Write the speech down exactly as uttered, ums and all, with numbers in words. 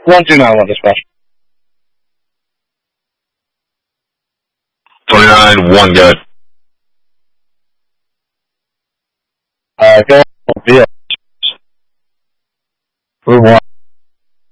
one two nine one dispatch. twenty-nine, one good. Uh, go